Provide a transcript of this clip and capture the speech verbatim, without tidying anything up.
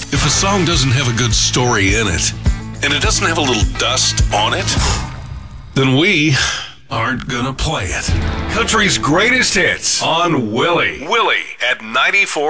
If a song doesn't have a good story in it, and it doesn't have a little dust on it, then we aren't gonna play it. Country's greatest hits on Willie. Willie at ninety-four.